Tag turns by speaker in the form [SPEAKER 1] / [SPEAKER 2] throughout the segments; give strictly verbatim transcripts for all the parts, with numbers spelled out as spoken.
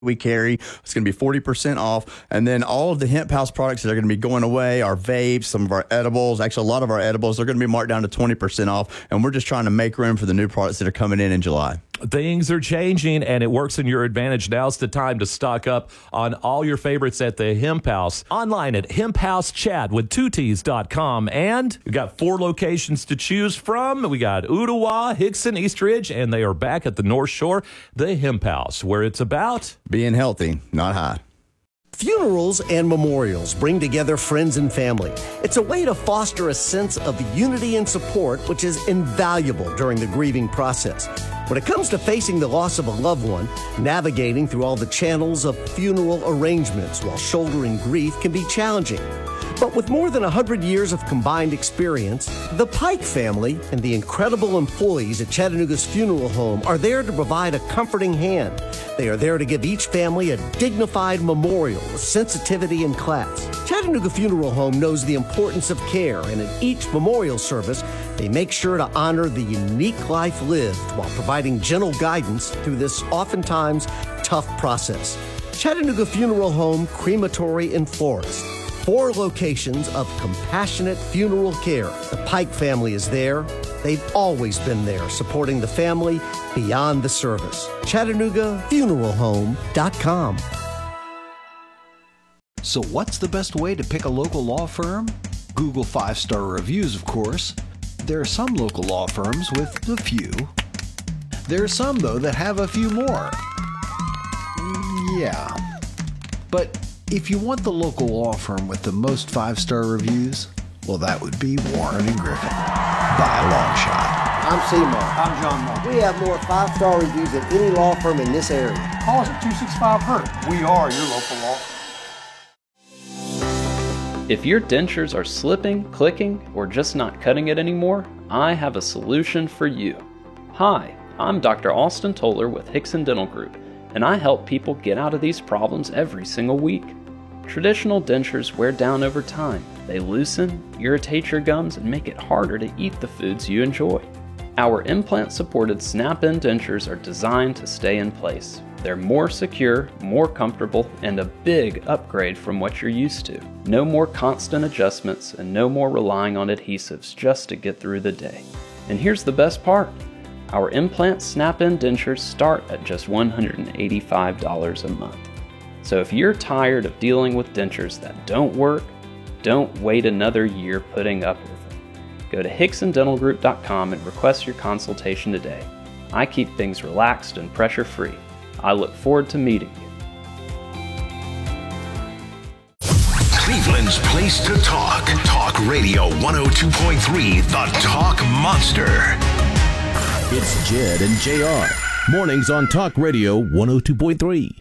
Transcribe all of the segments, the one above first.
[SPEAKER 1] we carry. It's going to be forty percent off. And then all of the Hemp House products that are going to be going away, our vapes, some of our edibles, actually a lot of our edibles, they're going to be marked down to twenty percent off. And we're just trying to make room for the new products that are coming in in July.
[SPEAKER 2] Things are changing, and it works in your advantage. Now's the time to stock up on all your favorites at the Hemp House. Online at hemp house chad with two t's dot com. And we've got four locations to choose from. We got Ooltewah, Hickson, East Ridge, and they are back at the North Shore, the Hemp House, where it's about
[SPEAKER 1] being healthy, not high.
[SPEAKER 3] Funerals and memorials bring together friends and family. It's a way to foster a sense of unity and support, which is invaluable during the grieving process. When it comes to facing the loss of a loved one, navigating through all the channels of funeral arrangements while shouldering grief can be challenging. But with more than one hundred years of combined experience, the Pike family and the incredible employees at Chattanooga's funeral home are there to provide a comforting hand. They are there to give each family a dignified memorial with sensitivity and class. Chattanooga Funeral Home knows the importance of care, and in each memorial service, they make sure to honor the unique life lived while providing gentle guidance through this oftentimes tough process. Chattanooga Funeral Home, Crematory, and Florist. Four locations of compassionate funeral care. The Pike family is there. They've always been there, supporting the family beyond the service. Chattanooga Funeral Home dot com.
[SPEAKER 4] So what's the best way to pick a local law firm? Google five-star reviews, of course. There are some local law firms with a few. There are some, though, that have a few more. Yeah. But if you want the local law firm with the most five-star reviews, well, that would be Warren and Griffin, by a long shot.
[SPEAKER 5] I'm C-Mark. I'm John Mark. We have more five-star reviews than any law firm in this area.
[SPEAKER 6] Call us at two six five H U R T. We are your local law firm.
[SPEAKER 7] If your dentures are slipping, clicking, or just not cutting it anymore, I have a solution for you. Hi, I'm Doctor Austin Toller with Hickson Dental Group, and I help people get out of these problems every single week. Traditional dentures wear down over time. They loosen, irritate your gums, and make it harder to eat the foods you enjoy. Our implant-supported snap-in dentures are designed to stay in place. They're more secure, more comfortable, and a big upgrade from what you're used to. No more constant adjustments and no more relying on adhesives just to get through the day. And here's the best part. Our implant snap-in dentures start at just one hundred eighty-five dollars a month. So if you're tired of dealing with dentures that don't work, don't wait another year putting up with it. Go to hickson dental group dot com and request your consultation today. I keep things relaxed and pressure-free. I look forward to meeting you.
[SPEAKER 8] Cleveland's place to talk. Talk Radio one oh two point three, the Talk Monster.
[SPEAKER 9] It's Jed and J R. Mornings on Talk Radio one oh two point three.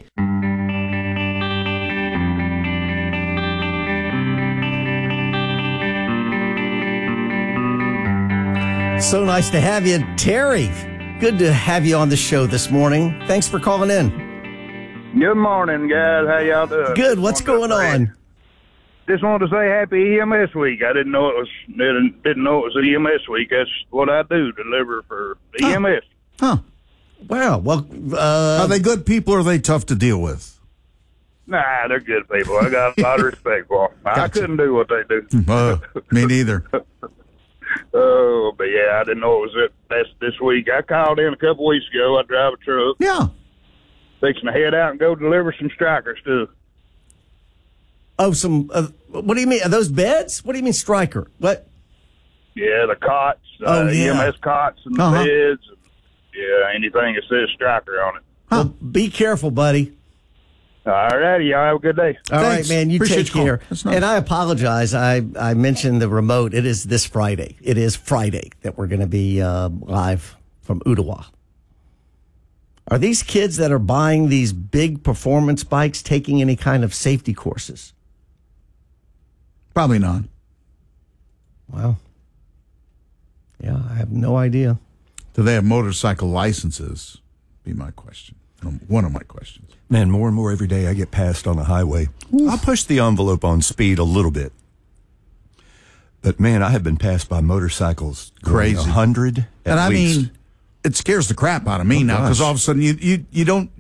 [SPEAKER 3] So nice to have you, Terry. Good to have you on the show this morning. Thanks for calling in.
[SPEAKER 10] Good morning, guys. How y'all doing?
[SPEAKER 3] Good. What's going on?
[SPEAKER 10] Just wanted to say happy E M S week. I didn't know it was didn't, didn't know it was E M S week. That's what I do, deliver for E M S.
[SPEAKER 11] Huh.
[SPEAKER 3] Wow. Well, uh,
[SPEAKER 11] are they good people or are they tough to deal with?
[SPEAKER 10] Nah, they're good people. I got a lot of respect for them. Gotcha. I couldn't do what they do.
[SPEAKER 11] Uh, me neither.
[SPEAKER 10] Oh, but yeah, I didn't know it was it. That's this week. I called in a couple weeks ago. I drive a truck.
[SPEAKER 11] Yeah.
[SPEAKER 10] Fixing to head out and go deliver some strikers, too.
[SPEAKER 3] Oh, some, uh, what do you mean? Are those beds? What do you mean striker? What?
[SPEAKER 10] Yeah, the cots,
[SPEAKER 3] oh,
[SPEAKER 10] uh,
[SPEAKER 3] yeah.
[SPEAKER 10] E M S cots and the
[SPEAKER 3] uh-huh.
[SPEAKER 10] beds. And, yeah, anything that says striker on it.
[SPEAKER 3] Huh. Well, be careful, buddy.
[SPEAKER 10] All righty, y'all have a good day.
[SPEAKER 3] All
[SPEAKER 11] Thanks.
[SPEAKER 3] right, man, you
[SPEAKER 11] Appreciate
[SPEAKER 3] take care.
[SPEAKER 11] Nice.
[SPEAKER 3] And I apologize. I, I mentioned the remote. It is this Friday. It is Friday that we're going to be uh, live from Ooltewah. Are these kids that are buying these big performance bikes taking any kind of safety courses?
[SPEAKER 11] Probably not.
[SPEAKER 3] Wow. Yeah, I have no idea.
[SPEAKER 11] Do they have motorcycle licenses? Be my question. One of my questions.
[SPEAKER 12] Man, more and more every day I get passed on the highway. I'll push the envelope on speed a little bit. But, man, I have been passed by motorcycles
[SPEAKER 11] crazy
[SPEAKER 12] one hundred at
[SPEAKER 11] And I
[SPEAKER 12] least.
[SPEAKER 11] mean, it scares the crap out of me
[SPEAKER 12] oh,
[SPEAKER 11] now because all of a sudden you, you, you don't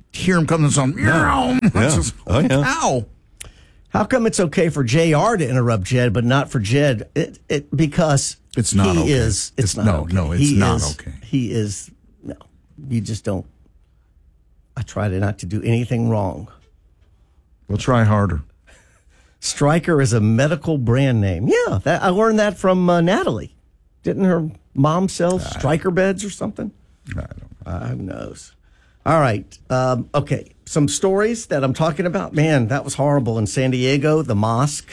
[SPEAKER 11] hear him coming on.
[SPEAKER 12] Yeah.
[SPEAKER 11] Just,
[SPEAKER 12] Oh, yeah.
[SPEAKER 11] Ow.
[SPEAKER 3] How come it's okay for J R to interrupt Jed, but not for Jed? It, it because
[SPEAKER 11] It's not
[SPEAKER 3] he
[SPEAKER 11] okay.
[SPEAKER 3] is. It's,
[SPEAKER 11] It's-
[SPEAKER 3] not.
[SPEAKER 11] no,
[SPEAKER 3] okay.
[SPEAKER 11] no, it's
[SPEAKER 3] He
[SPEAKER 11] not
[SPEAKER 3] is-
[SPEAKER 11] okay.
[SPEAKER 3] He is. No, you just don't. I try to not to do anything wrong.
[SPEAKER 11] We'll try harder.
[SPEAKER 3] Stryker is a medical brand name. Yeah, that, I learned that from uh, Natalie. Didn't her mom sell Stryker beds or something?
[SPEAKER 11] I don't know.
[SPEAKER 3] Uh, who knows? All right. Um, okay. Some stories that I'm talking about. Man, that was horrible in San Diego, the mosque.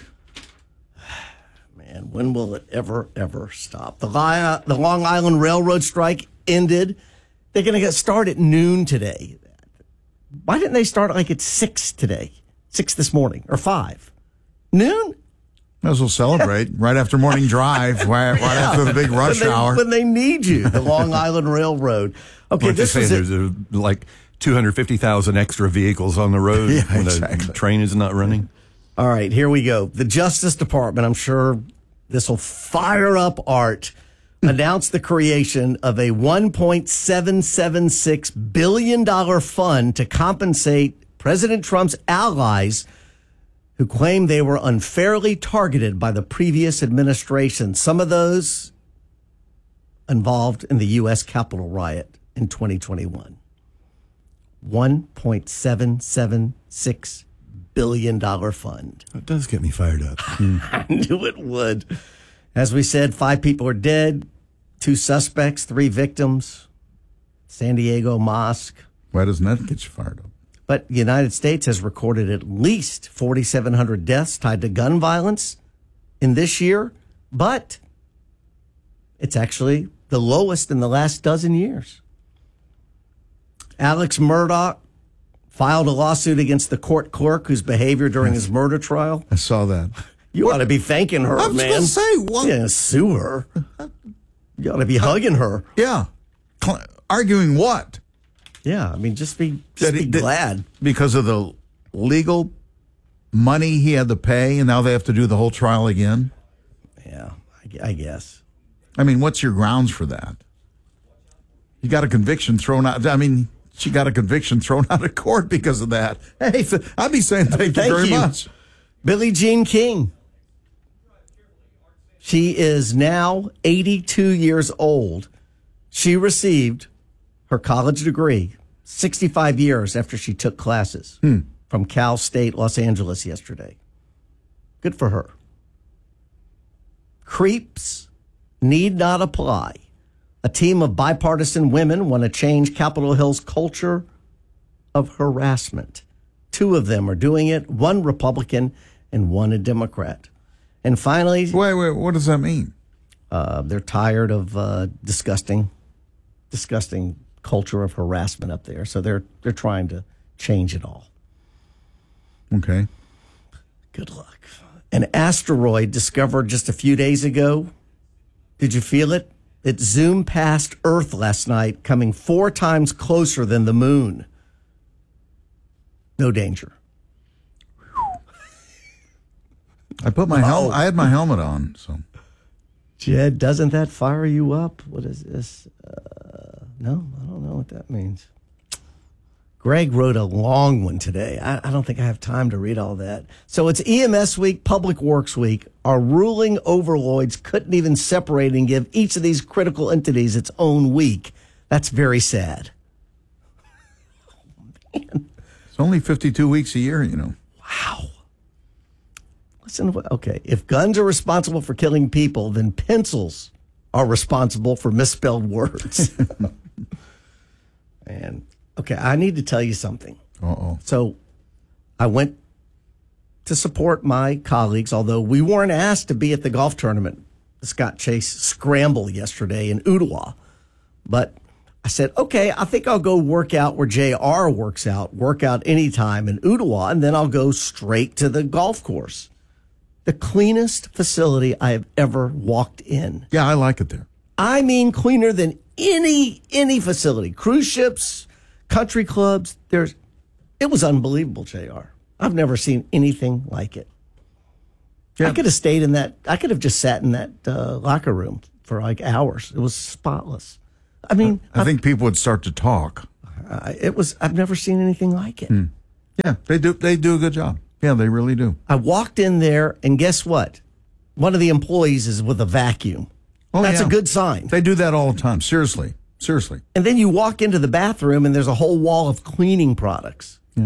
[SPEAKER 3] Man, when will it ever, ever stop? The, Li- the Long Island Railroad strike ended. They're going to get started at noon today. Why didn't they start like at six today? Six this morning or five? Noon?
[SPEAKER 11] Might as well celebrate right after morning drive, right, right
[SPEAKER 3] Yeah.
[SPEAKER 11] after the big rush
[SPEAKER 3] when they,
[SPEAKER 11] hour.
[SPEAKER 3] When they need you, the Long Island Railroad. Okay,
[SPEAKER 12] Weren't they
[SPEAKER 3] this
[SPEAKER 12] saying
[SPEAKER 3] is it.
[SPEAKER 12] there's uh, like two hundred fifty thousand extra vehicles on the road
[SPEAKER 11] Yeah,
[SPEAKER 12] when
[SPEAKER 11] exactly.
[SPEAKER 12] the train is not running?
[SPEAKER 3] All right, here we go. The Justice Department, I'm sure this will fire up Art, announced the creation of a one point seven seven six billion dollars fund to compensate President Trump's allies who claim they were unfairly targeted by the previous administration. Some of those involved in the U S Capitol riot in twenty twenty-one. one point seven seven six billion dollars fund.
[SPEAKER 12] It does get me fired up.
[SPEAKER 3] I knew it would. As we said, five people are dead, two suspects, three victims, San Diego mosque.
[SPEAKER 11] Why doesn't that get you fired up?
[SPEAKER 3] But the United States has recorded at least forty-seven hundred deaths tied to gun violence in this year, but it's actually the lowest in the last dozen years. Alex Murdaugh filed a lawsuit against the court clerk whose behavior during his murder trial.
[SPEAKER 11] I saw that.
[SPEAKER 3] You ought to be thanking her,
[SPEAKER 11] I was
[SPEAKER 3] man.
[SPEAKER 11] going to say, what?
[SPEAKER 3] Yeah, sue her. You ought to be hugging her.
[SPEAKER 11] Yeah. Cl- arguing what?
[SPEAKER 3] Yeah, I mean, just be, just
[SPEAKER 11] That
[SPEAKER 3] be
[SPEAKER 11] he- that-
[SPEAKER 3] glad.
[SPEAKER 11] Because of the legal money he had to pay, and now they have to do the whole trial again?
[SPEAKER 3] Yeah, I, I guess.
[SPEAKER 11] I mean, what's your grounds for that? You got a conviction thrown out. I mean, she got a conviction thrown out of court because of that. Hey, th- I'd be saying thank,
[SPEAKER 3] Thank
[SPEAKER 11] you very
[SPEAKER 3] you.
[SPEAKER 11] much.
[SPEAKER 3] Billie Jean King. She is now eighty-two years old. She received her college degree sixty-five years after she took classes from Cal State Los Angeles yesterday. Good for her. Creeps need not apply. A team of bipartisan women want to change Capitol Hill's culture of harassment. Two of them are doing it, one Republican and one a Democrat. And finally,
[SPEAKER 11] Wait, wait, what does that mean?
[SPEAKER 3] uh, they're tired of uh, disgusting, disgusting culture of harassment up there. So they're they're trying to change it all.
[SPEAKER 11] Okay.
[SPEAKER 3] Good luck. An asteroid discovered just a few days ago. Did you feel it? It zoomed past Earth last night, coming four times closer than the moon. No danger.
[SPEAKER 11] I put my hel- I had my helmet on, so.
[SPEAKER 3] Jed, doesn't that fire you up? What is this? Uh, no, I don't know what that means. Greg wrote a long one today. I, I don't think I have time to read all that. So it's E M S week, Public Works week. Our ruling overlords couldn't even separate and give each of these critical entities its own week. That's very sad. Oh, man.
[SPEAKER 11] It's only fifty-two weeks a year, you know.
[SPEAKER 3] Wow. Listen to what, okay. If guns are responsible for killing people, then pencils are responsible for misspelled words. And okay, I need to tell you something.
[SPEAKER 11] Uh-oh.
[SPEAKER 3] So I went to support my colleagues, although we weren't asked to be at the golf tournament, the Scott Chase Scramble yesterday in Ottawa. But I said, okay, I think I'll go work out where J R works out, work out anytime in Ottawa, and then I'll go straight to the golf course. The cleanest facility I have ever walked in.
[SPEAKER 11] Yeah, I like it there.
[SPEAKER 3] I mean, cleaner than any any facility. Cruise ships, country clubs. There's, it was unbelievable, J R. I've never seen anything like it.
[SPEAKER 11] Yeah.
[SPEAKER 3] I could have stayed in that. I could have just sat in that uh, locker room for like hours. It was spotless. I mean,
[SPEAKER 11] I think people would start to talk.
[SPEAKER 3] Uh, it was. I've never seen anything like it.
[SPEAKER 11] Hmm. Yeah, they do. They do a good job. Yeah, they really do.
[SPEAKER 3] I walked in there, and guess what? One of the employees is with a vacuum.
[SPEAKER 11] Oh,
[SPEAKER 3] That's
[SPEAKER 11] yeah.
[SPEAKER 3] a good sign.
[SPEAKER 11] They do that all the time. Seriously, seriously.
[SPEAKER 3] And then you walk into the bathroom, and there's a whole wall of cleaning products.
[SPEAKER 11] Yeah.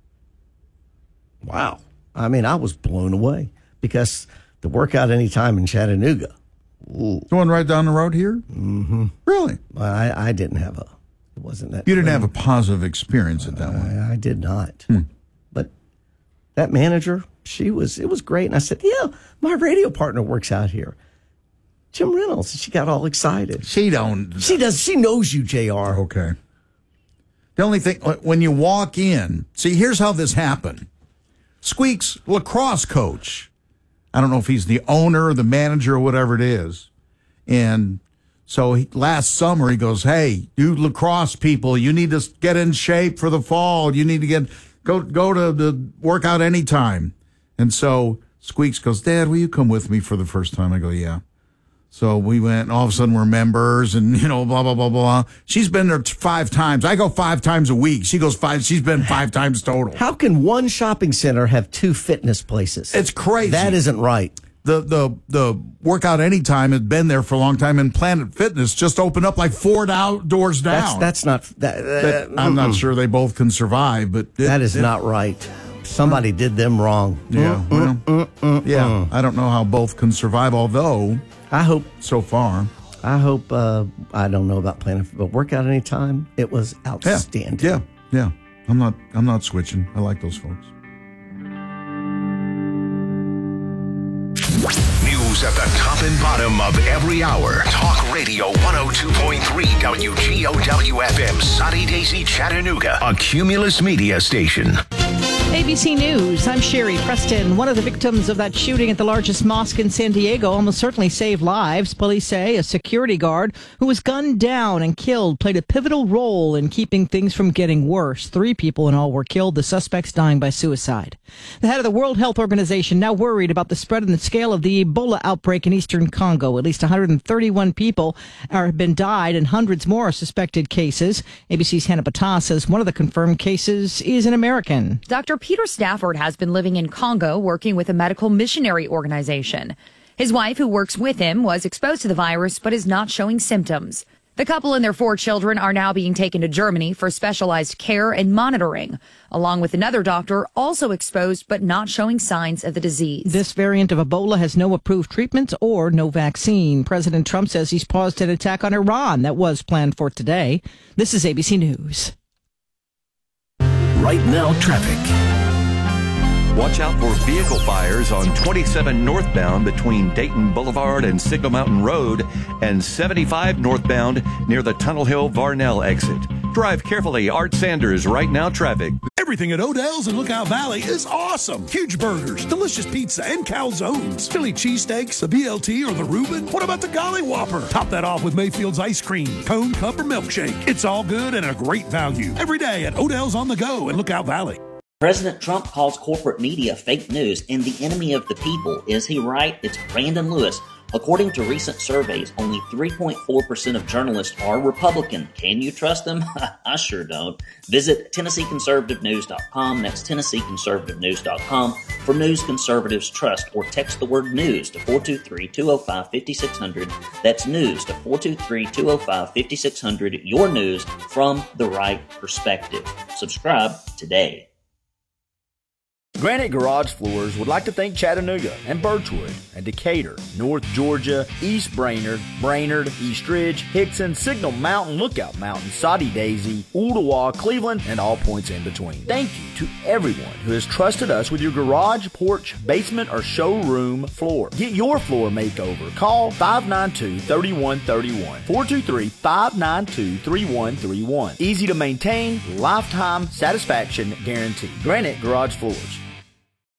[SPEAKER 3] Wow. I mean, I was blown away because the Workout Anytime in Chattanooga. Ooh.
[SPEAKER 11] The one right down the road here?
[SPEAKER 3] Mm-hmm.
[SPEAKER 11] Really?
[SPEAKER 3] I, I didn't have a. It wasn't that.
[SPEAKER 11] You didn't have a positive experience at that one.
[SPEAKER 3] I, I did not.
[SPEAKER 11] Hmm.
[SPEAKER 3] But that manager, she was. It was great, and I said, "Yeah, my radio partner works out here, Jim Reynolds." And she got all excited.
[SPEAKER 11] She don't.
[SPEAKER 3] She does. She knows you, J R.
[SPEAKER 11] Okay. The only thing when you walk in, see, here's how this happened. Squeak's lacrosse coach. I don't know if he's the owner or the manager or whatever it is. And so he, last summer he goes, "Hey, you lacrosse people, you need to get in shape for the fall. You need to get go go to the Workout Anytime." And so Squeaks goes, "Dad, will you come with me for the first time?" I go, "Yeah." So we went, and all of a sudden we're members, and you know, blah blah blah blah. She's been there five times. I go five times a week. She goes five. She's been five times total.
[SPEAKER 3] How can one shopping center have two fitness places?
[SPEAKER 11] It's crazy.
[SPEAKER 3] That isn't right.
[SPEAKER 11] The the the Workout Anytime had been there for a long time, and Planet Fitness just opened up like four doors down.
[SPEAKER 3] That's that's not. That,
[SPEAKER 11] That-
[SPEAKER 3] uh,
[SPEAKER 11] I'm not sure they both can survive, but it,
[SPEAKER 3] that is
[SPEAKER 11] it-
[SPEAKER 3] not right. Somebody did them wrong.
[SPEAKER 11] Yeah,
[SPEAKER 3] Mm,
[SPEAKER 11] well,
[SPEAKER 3] mm, mm,
[SPEAKER 11] yeah.
[SPEAKER 3] mm.
[SPEAKER 11] I don't know how both can survive. Although
[SPEAKER 3] I hope
[SPEAKER 11] so far,
[SPEAKER 3] I hope. Uh, I don't know about Planet, but Workout Anytime. It was
[SPEAKER 11] yeah,
[SPEAKER 3] outstanding.
[SPEAKER 11] yeah, yeah. I'm not. I'm not switching. I like those folks.
[SPEAKER 8] News at the top and bottom of every hour. Talk Radio one oh two point three W G O W F M, Sunny Daisy, Chattanooga, a Cumulus Media station.
[SPEAKER 13] A B C News, I'm Sherry Preston. One of the victims of that shooting at the largest mosque in San Diego almost certainly saved lives. Police say a security guard who was gunned down and killed played a pivotal role in keeping things from getting worse. Three people in all were killed, the suspects dying by suicide. The head of the World Health Organization now worried about the spread and the scale of the Ebola outbreak in eastern Congo. At least one hundred thirty-one people have been died and hundreds more are suspected cases. A B C's Hannah Batas says one of the confirmed cases is an American.
[SPEAKER 14] Doctor Peter Stafford has been living in Congo working with a medical missionary organization. His wife, who works with him, was exposed to the virus but is not showing symptoms. The couple and their four children are now being taken to Germany for specialized care and monitoring, along with another doctor also exposed but not showing signs of the disease.
[SPEAKER 13] This variant of Ebola has no approved treatments or no vaccine. President Trump says he's paused an attack on Iran that was planned for today. This is A B C News.
[SPEAKER 9] Right now, traffic.
[SPEAKER 15] Watch out for vehicle fires on twenty-seven northbound between Dayton Boulevard and Signal Mountain Road and seventy-five northbound near the Tunnel Hill Varnell exit. Drive carefully. Art Sanders, Right Now Traffic.
[SPEAKER 16] Everything at Odell's in Lookout Valley is awesome. Huge burgers, delicious pizza, and calzones. Philly cheesesteaks, the B L T, or the Reuben. What about the Golly Whopper? Top that off with Mayfield's ice cream, cone, cup, or milkshake. It's all good and a great value. Every day at Odell's on the Go in Lookout Valley.
[SPEAKER 17] President Trump calls corporate media fake news and the enemy of the people. Is he right? It's Brandon Lewis. According to recent surveys, only three point four percent of journalists are Republican. Can you trust them? I sure don't. Visit Tennessee Conservative News dot com. That's Tennessee Conservative News dot com for news conservatives trust, or text the word news to four two three, two oh five, five six zero zero. That's news to four two three, two oh five, five six zero zero. Your news from the right perspective. Subscribe today.
[SPEAKER 18] Granite Garage Floors would like to thank Chattanooga and Birchwood and Decatur, North Georgia, East Brainerd, Brainerd, East Ridge, Hickson, Signal Mountain, Lookout Mountain, Soddy Daisy, Ooltewah, Cleveland, and all points in between. Thank you to everyone who has trusted us with your garage, porch, basement, or showroom floor. Get your floor makeover. Call five nine two, three one three one, four two three, five nine two, three one three one. Easy to maintain, lifetime satisfaction guarantee. Granite Garage Floors.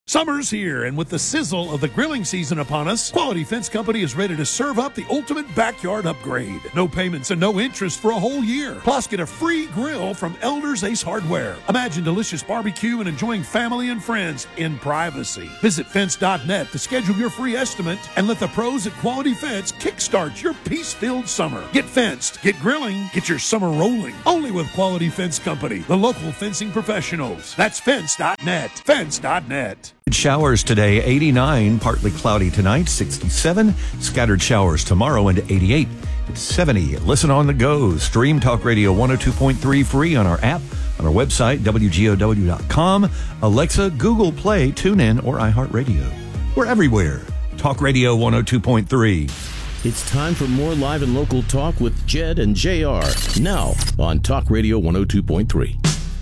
[SPEAKER 16] Summer's here, and with the sizzle of the grilling season upon us, Quality Fence Company is ready to serve up the ultimate backyard upgrade. No payments and no interest for a whole year. Plus, get a free grill from Elder's Ace Hardware. Imagine delicious barbecue and enjoying family and friends in privacy. Visit fence dot net to schedule your free estimate and let the pros at Quality Fence kickstart your peace-filled summer. Get fenced, get grilling, get your summer rolling. Only with Quality Fence Company, the local fencing professionals. That's fence dot net. fence dot net.
[SPEAKER 15] Showers today, eighty-nine, partly cloudy tonight, sixty-seven, scattered showers tomorrow and eighty-eight, seventy. Listen on the go, stream Talk Radio one oh two point three free on our app, on our website, W G O W dot com, Alexa, Google Play, TuneIn, or iHeartRadio. We're everywhere. Talk Radio one oh two point three.
[SPEAKER 9] It's time for more live and local talk with Jed and J R. Now on Talk Radio one oh two point three.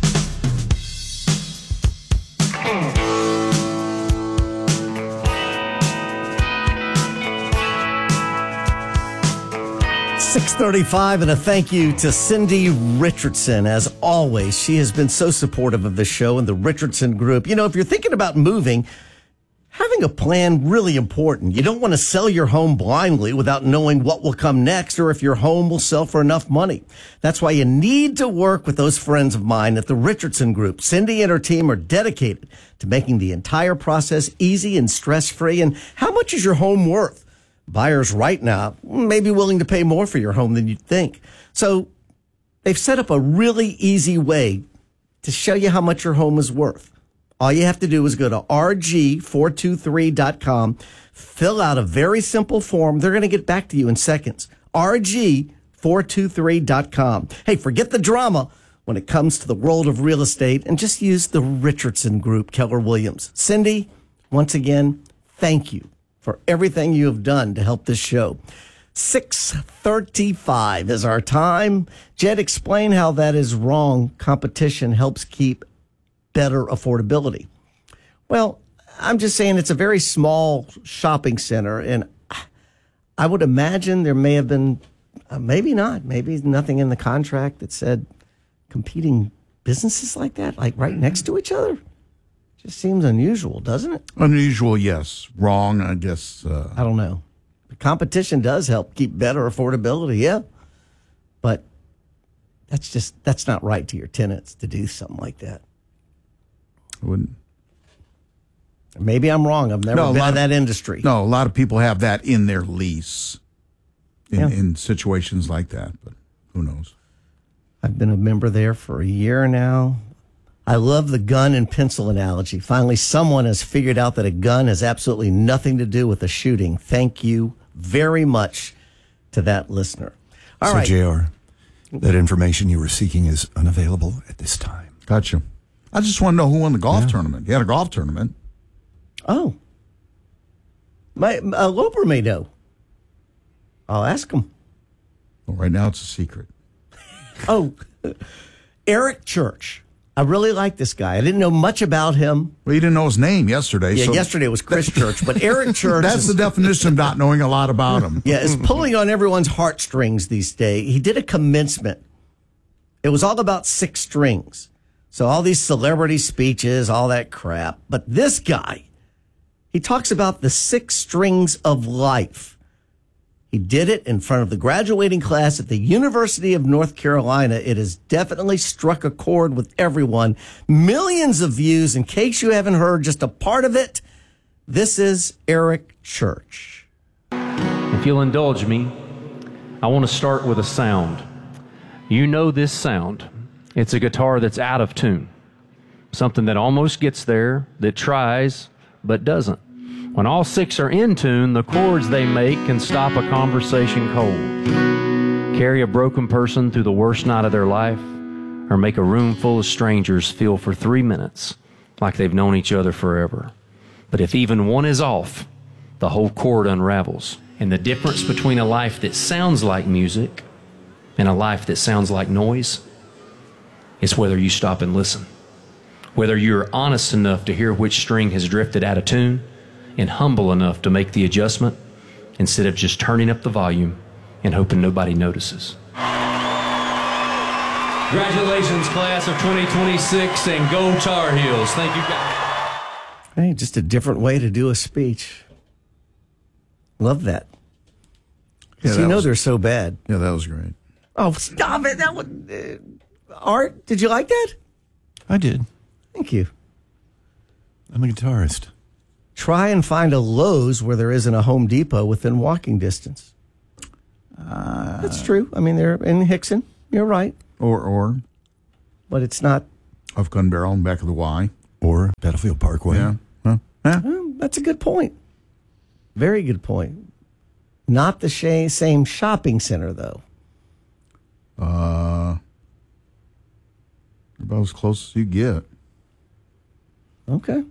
[SPEAKER 3] six thirty-five, and a thank you to Cindy Richardson. As always, she has been so supportive of the show and the Richardson Group. You know, if you're thinking about moving, having a plan really important. You don't want to sell your home blindly without knowing what will come next or if your home will sell for enough money. That's why you need to work with those friends of mine at the Richardson Group. Cindy and her team are dedicated to making the entire process easy and stress-free. And how much is your home worth? Buyers right now may be willing to pay more for your home than you'd think. So they've set up a really easy way to show you how much your home is worth. All you have to do is go to R G four two three dot com, fill out a very simple form. They're going to get back to you in seconds. R G four two three dot com. Hey, forget the drama when it comes to the world of real estate and just use the Richardson Group, Keller Williams. Cindy, once again, thank you for everything you have done to help this show. six thirty-five is our time. Jed, explain how that is wrong. Competition helps keep better affordability. Well, I'm just saying it's a very small shopping center, and I would imagine there may have been, uh, maybe not, maybe nothing in the contract that said competing businesses like that, like right next to each other. Just seems unusual, doesn't it?
[SPEAKER 11] Unusual, yes. Wrong, I guess. Uh...
[SPEAKER 3] I don't know. The competition does help keep better affordability, yeah. But that's just, that's not right to your tenants to do something like that.
[SPEAKER 11] I wouldn't.
[SPEAKER 3] Maybe I'm wrong. I've never
[SPEAKER 11] no,
[SPEAKER 3] been in
[SPEAKER 11] of,
[SPEAKER 3] that industry.
[SPEAKER 11] No, a lot of people have that in their lease in,
[SPEAKER 3] yeah.
[SPEAKER 11] in situations like that, but who knows?
[SPEAKER 3] I've been a member there for a year now. I love the gun and pencil analogy. Finally, someone has figured out that a gun has absolutely nothing to do with a shooting. Thank you very much to that listener. All
[SPEAKER 12] so,
[SPEAKER 3] right.
[SPEAKER 12] J R, that information you were seeking is unavailable at this time.
[SPEAKER 11] Gotcha. I just want to know who won the golf
[SPEAKER 12] yeah.
[SPEAKER 11] tournament. You had a golf tournament.
[SPEAKER 3] Oh. My uh, Loper may know. I'll ask him.
[SPEAKER 11] Well, right now it's a secret.
[SPEAKER 3] Oh, Eric Church. I really like this guy. I didn't know much about him.
[SPEAKER 11] Well, you didn't know his name yesterday.
[SPEAKER 3] Yeah,
[SPEAKER 11] so
[SPEAKER 3] yesterday was Chris Church, but Eric Church.
[SPEAKER 11] That's
[SPEAKER 3] is,
[SPEAKER 11] the definition of not knowing a lot about him.
[SPEAKER 3] Yeah, is pulling on everyone's heartstrings these days. He did a commencement. It was all about six strings. So all these celebrity speeches, all that crap. But this guy, he talks about the six strings of life. He did it in front of the graduating class at the University of North Carolina. It has definitely struck a chord with everyone. Millions of views. In case you haven't heard just a part of it, this is Eric Church.
[SPEAKER 19] If you'll indulge me, I want to start with a sound. You know this sound. It's a guitar that's out of tune. Something that almost gets there, that tries, but doesn't. When all six are in tune, the chords they make can stop a conversation cold, carry a broken person through the worst night of their life, or make a room full of strangers feel for three minutes like they've known each other forever. But if even one is off, the whole chord unravels. And the difference between a life that sounds like music and a life that sounds like noise is whether you stop and listen, whether you're honest enough to hear which string has drifted out of tune, and humble enough to make the adjustment instead of just turning up the volume and hoping nobody notices. Congratulations, class of twenty twenty-six, and go Tar Heels. Thank you, guys.
[SPEAKER 3] Hey, just a different way to do a speech. Love that.
[SPEAKER 11] Yeah,
[SPEAKER 3] you
[SPEAKER 11] that
[SPEAKER 3] know
[SPEAKER 11] was-
[SPEAKER 3] they're so bad.
[SPEAKER 11] Yeah, that was great.
[SPEAKER 3] Oh, stop it. That was, uh, Art, did you like that?
[SPEAKER 12] I did.
[SPEAKER 3] Thank you.
[SPEAKER 12] I'm a guitarist.
[SPEAKER 3] Try and find a Lowe's where there isn't a Home Depot within walking distance.
[SPEAKER 11] Uh,
[SPEAKER 3] That's true. I mean, they're in Hickson. You're right.
[SPEAKER 11] Or, or.
[SPEAKER 3] But it's not.
[SPEAKER 11] Of Gun Barrel and back of the Y.
[SPEAKER 12] Or Battlefield Parkway.
[SPEAKER 11] Yeah. Huh? Yeah.
[SPEAKER 3] Well, that's a good point. Very good point. Not the sh- same shopping center, though.
[SPEAKER 11] Uh, about as close as you get.
[SPEAKER 3] Okay.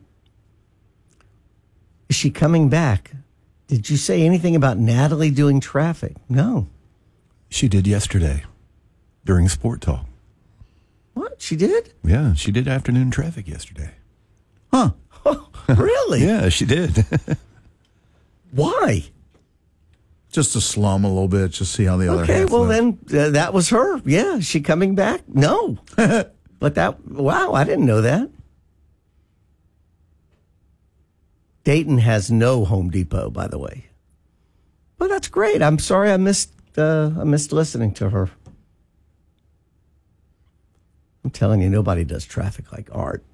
[SPEAKER 3] Is she coming back? Did you say anything about Natalie doing traffic? No.
[SPEAKER 12] She did yesterday during Sport Talk.
[SPEAKER 3] What? She did?
[SPEAKER 12] Yeah, she did afternoon traffic yesterday.
[SPEAKER 11] Huh.
[SPEAKER 3] Really?
[SPEAKER 12] Yeah, she did.
[SPEAKER 3] Why?
[SPEAKER 11] Just to slum a little bit, just see how the other
[SPEAKER 3] Okay,
[SPEAKER 11] half
[SPEAKER 3] well,
[SPEAKER 11] went.
[SPEAKER 3] then uh, that was her. Yeah. Is she coming back? No. But that, wow, I didn't know that. Dayton has no Home Depot, by the way. Well, that's great. I'm sorry I missed uh, I missed listening to her. I'm telling you, nobody does traffic like Art.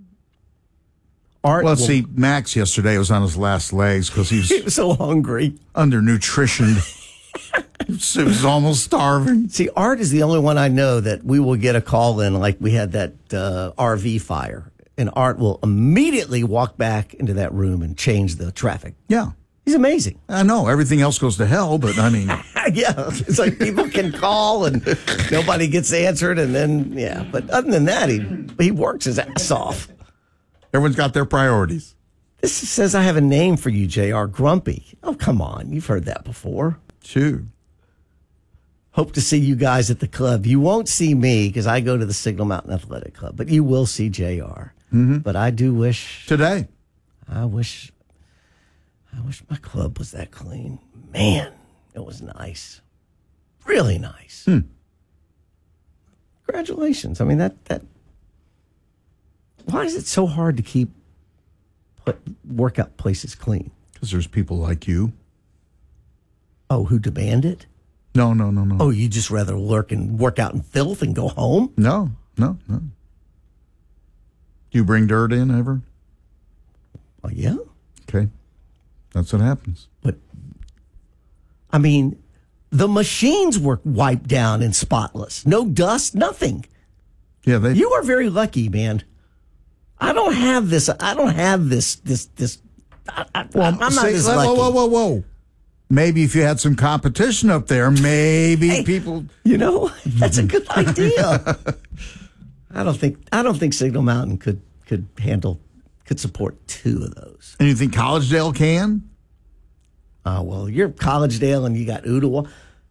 [SPEAKER 3] Art.
[SPEAKER 11] Well,
[SPEAKER 3] will-
[SPEAKER 11] see, Max yesterday was on his last legs because he's
[SPEAKER 3] he was so hungry,
[SPEAKER 11] undernutritioned. He was almost starving.
[SPEAKER 3] See, Art is the only one I know that we will get a call in like we had that uh, R V fire, and Art will immediately walk back into that room and change the traffic.
[SPEAKER 11] Yeah.
[SPEAKER 3] He's amazing.
[SPEAKER 11] I know. Everything else goes to hell, but I mean.
[SPEAKER 3] Yeah, it's like people can call and nobody gets answered, and then, yeah. But other than that, he, he works his ass off.
[SPEAKER 11] Everyone's got their priorities.
[SPEAKER 3] This says I have a name for you, J R. Grumpy. Oh, come on. You've heard that before.
[SPEAKER 11] Shoot.
[SPEAKER 3] Hope to see you guys at the club. You won't see me because I go to the Signal Mountain Athletic Club, but you will see J R.
[SPEAKER 11] Mm-hmm.
[SPEAKER 3] But I do wish.
[SPEAKER 11] Today.
[SPEAKER 3] I wish. I wish my club was that clean. Man, it was nice. Really nice.
[SPEAKER 11] Hmm.
[SPEAKER 3] Congratulations. I mean, that, that. Why is it so hard to keep put, workout places clean?
[SPEAKER 11] Because there's people like you.
[SPEAKER 3] Oh, who demand it?
[SPEAKER 11] No, no, no, no.
[SPEAKER 3] Oh, you just rather lurk and work out in filth and go home?
[SPEAKER 11] No, no, no. Do you bring dirt in ever?
[SPEAKER 3] Oh, yeah.
[SPEAKER 11] Okay. That's what happens.
[SPEAKER 3] But, I mean, the machines were wiped down and spotless. No dust, nothing.
[SPEAKER 11] Yeah, they.
[SPEAKER 3] You are very lucky, man. I don't have this. I don't have this. This. This. I, I,
[SPEAKER 11] Well,
[SPEAKER 3] I'm not
[SPEAKER 11] say-
[SPEAKER 3] this
[SPEAKER 11] whoa,
[SPEAKER 3] lucky.
[SPEAKER 11] whoa, whoa, whoa. Maybe if you had some competition up there, maybe
[SPEAKER 3] Hey,
[SPEAKER 11] people.
[SPEAKER 3] You know, that's a good idea. I don't think. I don't think Signal Mountain could could handle could support two of those.
[SPEAKER 11] And you think Collegedale can?
[SPEAKER 3] Oh, well, you're Collegedale and you got Ottawa.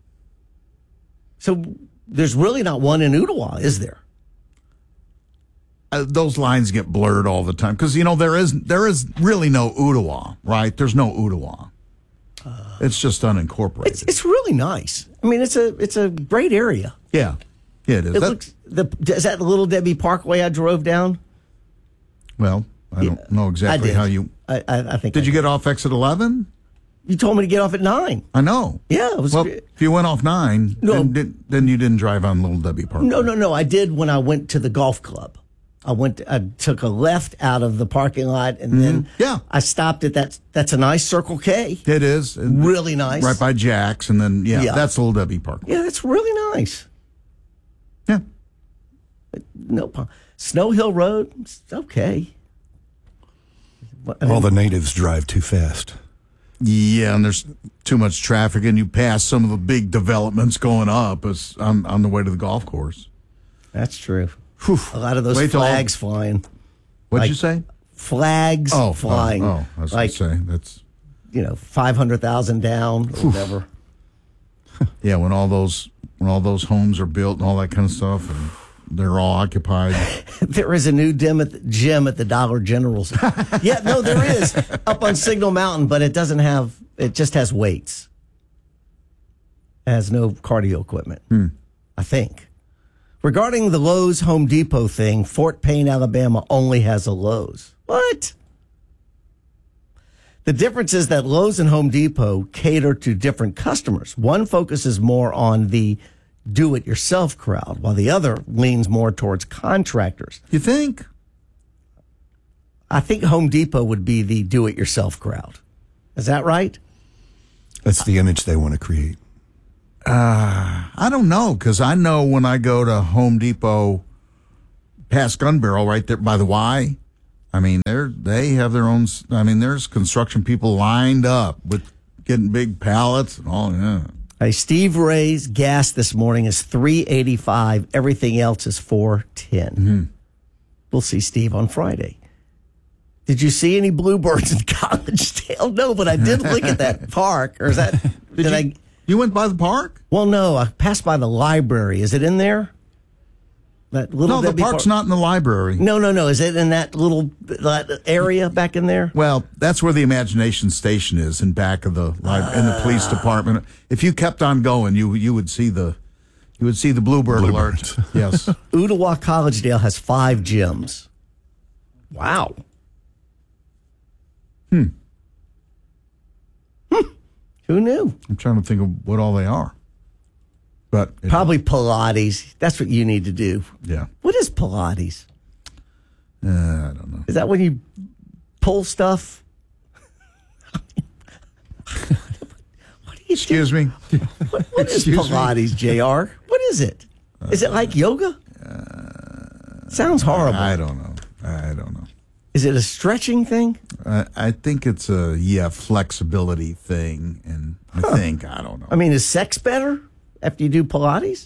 [SPEAKER 3] So there's really not one in Ottawa, is there?
[SPEAKER 11] Uh, those lines get blurred all the time because you know there is there is really no Ottawa, right? There's no Ottawa. Uh, it's just unincorporated.
[SPEAKER 3] It's it's really nice. I mean, it's a it's a great area.
[SPEAKER 11] Yeah, yeah, it is.
[SPEAKER 3] It
[SPEAKER 11] That-
[SPEAKER 3] looks the is that the Little Debbie Parkway I drove down?
[SPEAKER 11] well, I don't know exactly
[SPEAKER 3] did.
[SPEAKER 11] how you.
[SPEAKER 3] I I, I think.
[SPEAKER 11] Did
[SPEAKER 3] I
[SPEAKER 11] you get off exit eleven?
[SPEAKER 3] You told me to get off at nine.
[SPEAKER 11] I know.
[SPEAKER 3] Yeah, it was.
[SPEAKER 11] Well, if you went off nine,
[SPEAKER 3] No.
[SPEAKER 11] then, did, then you didn't drive on Little Debbie Park.
[SPEAKER 3] No, no, no. I did when I went to the golf club. I went. I took a left out of the parking lot, and then
[SPEAKER 11] yeah,
[SPEAKER 3] I stopped at that. That's a nice Circle K.
[SPEAKER 11] It is
[SPEAKER 3] really nice,
[SPEAKER 11] right by Jack's, and then yeah,
[SPEAKER 3] Yeah.
[SPEAKER 11] that's Little Debbie Park.
[SPEAKER 3] Yeah, that's really nice.
[SPEAKER 11] Yeah.
[SPEAKER 3] No, pro- Snow Hill Road. It's okay. But-
[SPEAKER 12] All the natives drive too fast.
[SPEAKER 11] Yeah, and there's too much traffic, and you pass some of the big developments going up as on, on the way to the golf course.
[SPEAKER 3] That's true. A lot of those
[SPEAKER 11] Wait till-
[SPEAKER 3] flags flying.
[SPEAKER 11] What'd
[SPEAKER 3] Like,
[SPEAKER 11] you say?
[SPEAKER 3] Flags
[SPEAKER 11] Oh,
[SPEAKER 3] flying.
[SPEAKER 11] Oh, oh I was
[SPEAKER 3] like,
[SPEAKER 11] going to say that's
[SPEAKER 3] you know, five hundred thousand down or whatever.
[SPEAKER 11] yeah. When all those when all those homes are built and all that kind of stuff, and they're all occupied.
[SPEAKER 3] There is a new gym at the, gym at the Dollar General's. Yeah, no, there is up on Signal Mountain, but it doesn't have. It just has weights. It has no cardio equipment.
[SPEAKER 11] Hmm.
[SPEAKER 3] I think. Regarding the Lowe's Home Depot thing, Fort Payne, Alabama only has a Lowe's. What? The difference is that Lowe's and Home Depot cater to different customers. One focuses more on the do-it-yourself crowd, while the other leans more towards contractors.
[SPEAKER 11] You think?
[SPEAKER 3] I think Home Depot would be the do-it-yourself crowd. Is that right?
[SPEAKER 12] That's the image they want to create.
[SPEAKER 11] Uh, I don't know, because I know when I go to Home Depot past Gun Barrel right there by the Y, I mean, they're, they have their own, I mean, there's construction people lined up with getting big pallets and all, yeah.
[SPEAKER 3] Hey, Steve Ray's gas this morning is three eighty-five. Everything else is four ten.
[SPEAKER 11] Mm-hmm.
[SPEAKER 3] We'll see Steve on Friday. Did you see any bluebirds in Collegedale? No, but I did look at that park. Or is that?
[SPEAKER 11] Did,
[SPEAKER 3] did
[SPEAKER 11] you,
[SPEAKER 3] I?
[SPEAKER 11] You went by the park?
[SPEAKER 3] Well, no. I passed by the library. Is it in there? That little.
[SPEAKER 11] No, the
[SPEAKER 3] Debbie
[SPEAKER 11] park's
[SPEAKER 3] park?
[SPEAKER 11] not in the library.
[SPEAKER 3] No, no, no. Is it in that little that area back in there?
[SPEAKER 11] Well, that's where the Imagination Station is, in back of the library, in the police department. If you kept on going, you you would see the you would see the bluebird
[SPEAKER 12] Bluebirds.
[SPEAKER 11] alert. Yes.
[SPEAKER 3] Ooltewah Collegedale has five gyms. Wow.
[SPEAKER 11] Hmm.
[SPEAKER 3] Hmm. Who knew?
[SPEAKER 11] I'm trying to think of what all they are. But it,
[SPEAKER 3] Probably Pilates. That's what you need to do.
[SPEAKER 11] yeah,
[SPEAKER 3] What is Pilates?
[SPEAKER 11] uh, I don't know.
[SPEAKER 3] Is that when you pull stuff? What do you
[SPEAKER 11] Excuse
[SPEAKER 3] do?
[SPEAKER 11] me.
[SPEAKER 3] What, what is
[SPEAKER 11] Excuse me?
[SPEAKER 3] Pilates, J R? What is it? Is it like yoga? Sounds horrible.
[SPEAKER 11] I don't know. I don't know.
[SPEAKER 3] Is it a stretching thing?
[SPEAKER 11] I, I think it's a yeah flexibility thing, and I
[SPEAKER 3] Huh.
[SPEAKER 11] think I don't know.
[SPEAKER 3] I mean, is sex better after you do Pilates?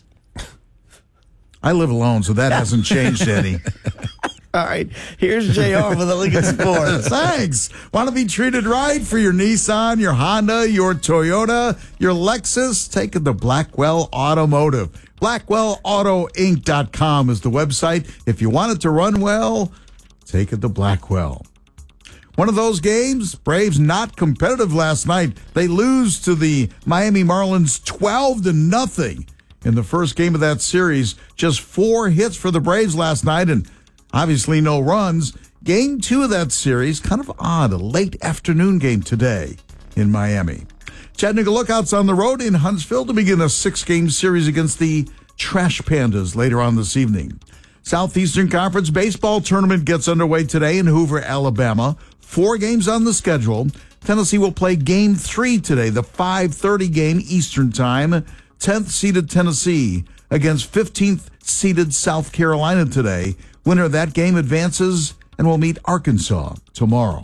[SPEAKER 11] I live alone, so that hasn't changed any.
[SPEAKER 3] All right, here's J R with a look at sports.
[SPEAKER 11] Thanks. Want to be treated right for your Nissan, your Honda, your Toyota, your Lexus? Take it to Blackwell Automotive. Blackwell Auto Inc dot com is the website. If you want it to run well, take it to Blackwell. One of those games, Braves not competitive last night. They lose to the Miami Marlins twelve to nothing in the first game of that series. Just four hits for the Braves last night and obviously no runs. Game two of that series, kind of odd, a late afternoon game today in Miami. Chattanooga Lookouts on the road in Huntsville to begin a six-game series against the Trash Pandas later on this evening. Southeastern Conference baseball tournament gets underway today in Hoover, Alabama. Four games on the schedule. Tennessee will play game three today, the five thirty game Eastern Time. tenth seeded Tennessee against fifteenth seeded South Carolina today. Winner of that game advances and will meet Arkansas tomorrow.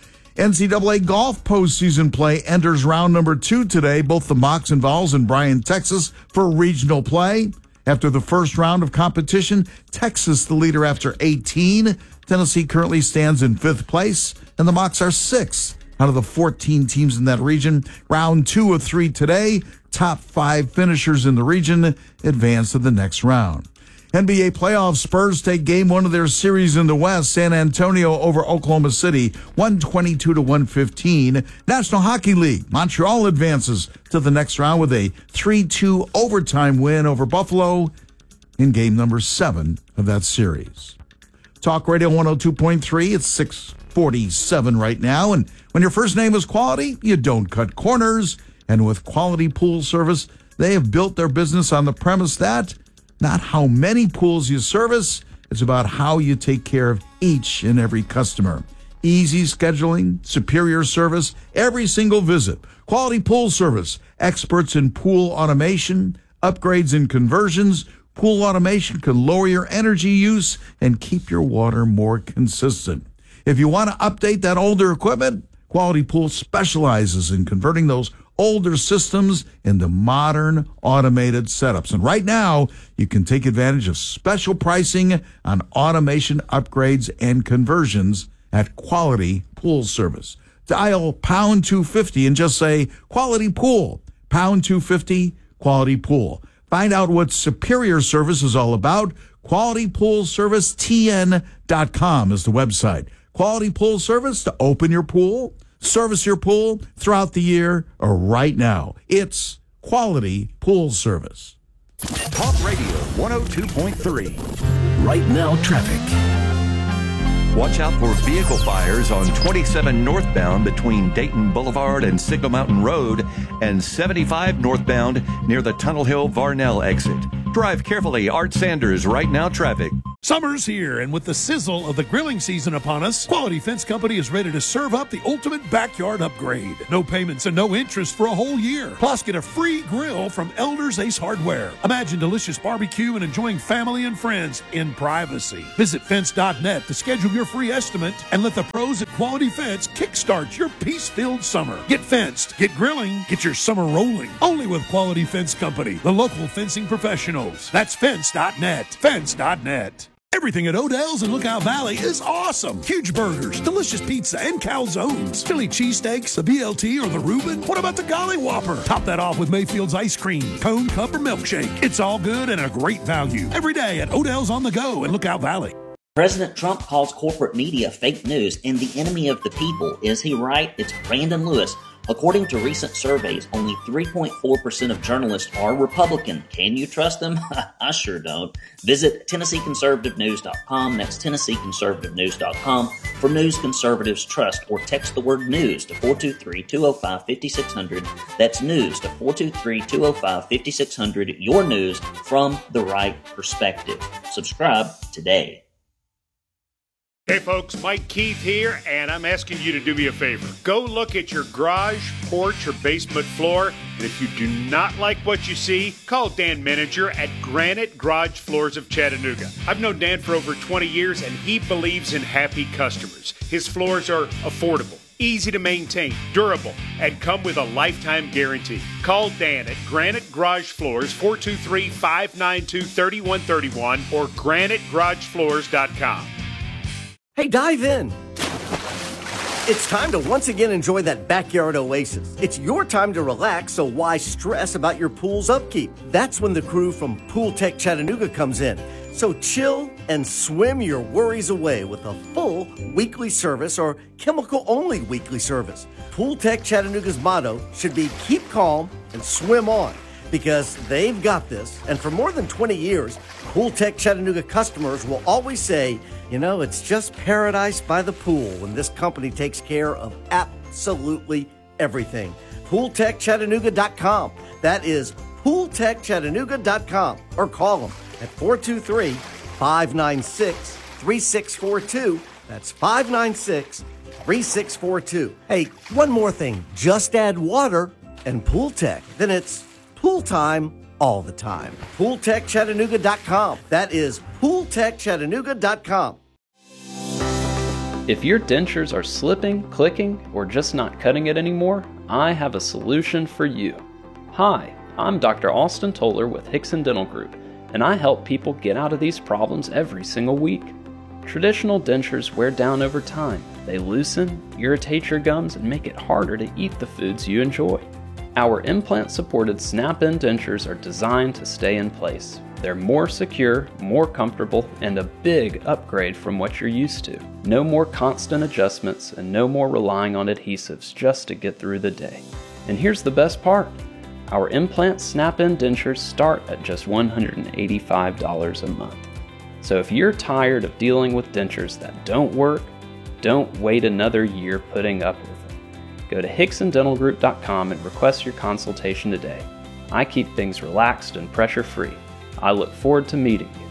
[SPEAKER 11] N C double A golf postseason play enters round number two today. Both the Mocs and Vols in Bryan, Texas for regional play. After the first round of competition, Texas the leader after eighteen. Tennessee currently stands in fifth place, and the Mocs are sixth out of the fourteen teams in that region. Round two of three today. Top five finishers in the region advance to the next round. N B A playoffs, Spurs take game one of their series in the West. San Antonio over Oklahoma City, one twenty-two to one fifteen. National Hockey League, Montreal advances to the next round with a three two overtime win over Buffalo in game number seven of that series. Talk Radio one oh two point three, it's six forty-seven right now. And when your first name is Quality, you don't cut corners. And with Quality Pool Service, they have built their business on the premise that not how many pools you service, it's about how you take care of each and every customer. Easy scheduling, superior service, every single visit. Quality Pool Service, experts in pool automation, upgrades and conversions. Pool automation can lower your energy use and keep your water more consistent. If you want to update that older equipment, Quality Pool specializes in converting those older systems into modern automated setups. And right now, you can take advantage of special pricing on automation upgrades and conversions at Quality Pool Service. Dial pound two fifty and just say Quality Pool. Pound two fifty, Quality Pool. Find out what superior service is all about. Quality Pool Service T N dot com is the website. Quality Pool Service to open your pool, service your pool throughout the year or right now. It's Quality Pool Service.
[SPEAKER 8] Talk Radio one oh two point three.
[SPEAKER 16] Right now, traffic.
[SPEAKER 15] Watch out for vehicle fires on twenty-seven northbound between Dayton Boulevard and Signal Mountain Road and seventy-five northbound near the Tunnel Hill Varnell exit. Drive carefully. Art Sanders, Right Now Traffic.
[SPEAKER 16] Summer's here, and with the sizzle of the grilling season upon us, Quality Fence Company is ready to serve up the ultimate backyard upgrade. No payments and no interest for a whole year. Plus, get a free grill from Elders Ace Hardware. Imagine delicious barbecue and enjoying family and friends in privacy. Visit fence dot net to schedule your free estimate and let the pros at Quality Fence kickstart your peace-filled summer. Get fenced, get grilling, get your summer rolling. Only with Quality Fence Company, the local fencing professionals. That's fence dot net. fence dot net. Everything at Odell's in Lookout Valley is awesome. Huge burgers, delicious pizza, and calzones. Philly cheesesteaks, the B L T, or the Reuben. What about the Golly Whopper? Top that off with Mayfield's ice cream, cone, cup, or milkshake. It's all good and a great value. Every day at Odell's on the Go in Lookout Valley.
[SPEAKER 17] President Trump calls corporate media fake news and the enemy of the people. Is he right? It's Brandon Lewis. According to recent surveys, only three point four percent of journalists are Republican. Can you trust them? I sure don't. Visit Tennessee Conservative News dot com. That's Tennessee Conservative News dot com for news conservatives trust, or text the word news to four two three, two oh five, five six zero zero. That's news to four two three, two oh five, five six zero zero. Your news from the right perspective. Subscribe today.
[SPEAKER 20] Hey folks, Mike Keith here, and I'm asking you to do me a favor. Go look at your garage, porch, or basement floor, and if you do not like what you see, call Dan Meninger at Granite Garage Floors of Chattanooga. I've known Dan for over twenty years, and he believes in happy customers. His floors are affordable, easy to maintain, durable, and come with a lifetime guarantee. Call Dan at Granite Garage Floors, four two three, five nine two, three one three one, or granite garage floors dot com.
[SPEAKER 3] Hey, dive in. It's time to once again enjoy that backyard oasis. It's your time to relax, so why stress about your pool's upkeep? That's when the crew from Pool Tech Chattanooga comes in. So chill and swim your worries away with a full weekly service or chemical-only weekly service. Pool Tech Chattanooga's motto should be keep calm and swim on, because they've got this. And for more than twenty years, Pool Tech Chattanooga customers will always say, you know, it's just paradise by the pool when this company takes care of absolutely everything. pool tech chattanooga dot com. That is pool tech chattanooga dot com. Or call them at four two three, five nine six, three six four two. That's five nine six, three six four two. Hey, one more thing. Just add water and Pool Tech. Then it's pool time all the time. pool tech chattanooga dot com. That is pool tech chattanooga dot com.
[SPEAKER 7] If your dentures are slipping, clicking, or just not cutting it anymore, I have a solution for you. Hi, I'm Doctor Austin Toller with Hickson Dental Group, and I help people get out of these problems every single week. Traditional dentures wear down over time. They loosen, irritate your gums, and make it harder to eat the foods you enjoy. Our implant-supported snap-in dentures are designed to stay in place. They're more secure, more comfortable, and a big upgrade from what you're used to. No more constant adjustments and no more relying on adhesives just to get through the day. And here's the best part. Our implant snap-in dentures start at just one hundred eighty-five dollars a month. So if you're tired of dealing with dentures that don't work, don't wait another year putting up with them. Go to hickson dental group dot com and request your consultation today. I keep things relaxed and pressure-free. I look forward to meeting you.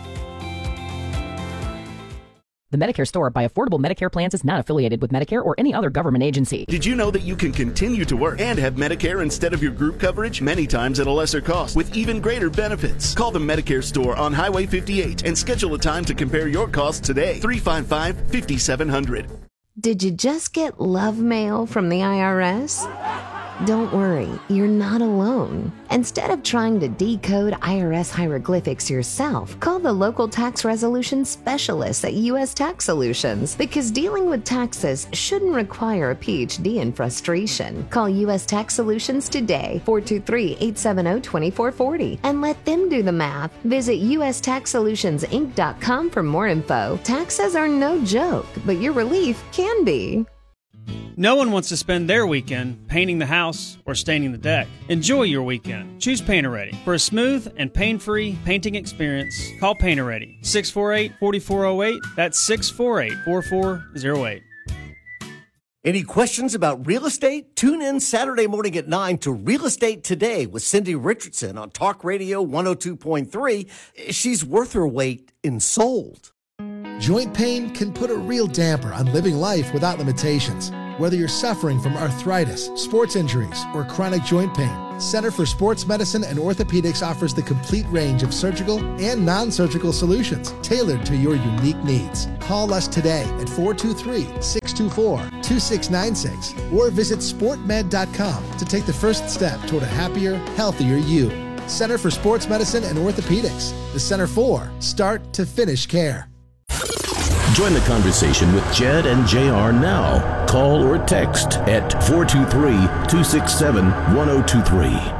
[SPEAKER 21] The Medicare Store by Affordable Medicare Plans is not affiliated with Medicare or any other government agency.
[SPEAKER 22] Did you know that you can continue to work and have Medicare instead of your group coverage, many times at a lesser cost, with even greater benefits? Call the Medicare Store on Highway fifty-eight and schedule a time to compare your costs today. three five five, five seven zero zero.
[SPEAKER 23] Did you just get love mail from the I R S? Don't worry, you're not alone. Instead of trying to decode I R S hieroglyphics yourself, call the local tax resolution specialists at U S Tax Solutions, because dealing with taxes shouldn't require a P H D in frustration. Call U S Tax Solutions today, four two three, eight seven zero, two four four zero, and let them do the math. Visit U S tax solutions inc dot com for more info. Taxes are no joke, but your relief can be.
[SPEAKER 1] No one wants to spend their weekend painting the house or staining the deck. Enjoy your weekend. Choose Painter-Ready. For a smooth and pain-free painting experience, call Painter-Ready. six four eight, four four zero eight. That's six four eight, four four zero eight.
[SPEAKER 3] Any questions about real estate? Tune in Saturday morning at nine to Real Estate Today with Cindy Richardson on Talk Radio one oh two point three. She's worth her weight in sold.
[SPEAKER 2] Joint pain can put a real damper on living life without limitations. Whether you're suffering from arthritis, sports injuries, or chronic joint pain, Center for Sports Medicine and Orthopedics offers the complete range of surgical and non-surgical solutions tailored to your unique needs. Call us today at four two three, six two four, two six nine six or visit sport med dot com to take the first step toward a happier, healthier you. Center for Sports Medicine and Orthopedics. The Center for Start to Finish Care.
[SPEAKER 9] Join the conversation with Jed and J R now. Call or text at four two three, two six seven, one oh two three.